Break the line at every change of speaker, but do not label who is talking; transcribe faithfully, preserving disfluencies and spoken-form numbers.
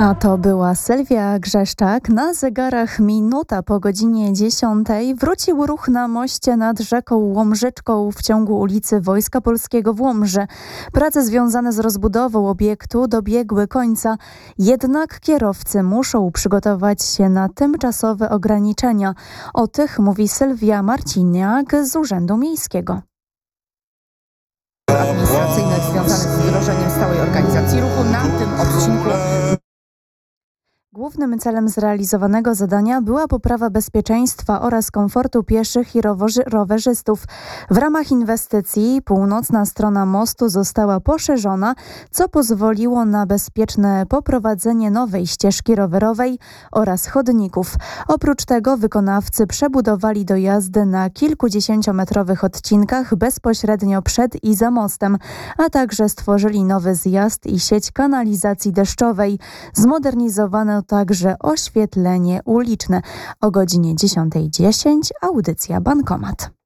A to była Sylwia Grzeszczak. Na zegarach minuta po godzinie dziesiątej wrócił ruch na moście nad rzeką Łomżyczką w ciągu ulicy Wojska Polskiego w Łomży. Prace związane z rozbudową obiektu dobiegły końca, jednak kierowcy muszą przygotować się na tymczasowe ograniczenia. O tych mówi Sylwia Marciniak z Urzędu Miejskiego.
Administracyjnych związanych z wdrożeniem stałej organizacji ruchu na tym odcinku.
Głównym celem zrealizowanego zadania była poprawa bezpieczeństwa oraz komfortu pieszych i roworzy- rowerzystów. W ramach inwestycji północna strona mostu została poszerzona, co pozwoliło na bezpieczne poprowadzenie nowej ścieżki rowerowej oraz chodników. Oprócz tego wykonawcy przebudowali dojazdy na kilkudziesięciometrowych odcinkach bezpośrednio przed i za mostem, a także stworzyli nowy zjazd i sieć kanalizacji deszczowej. Zmodernizowano także oświetlenie uliczne. O godzinie dziesiątej dziesięć audycja Bankomat.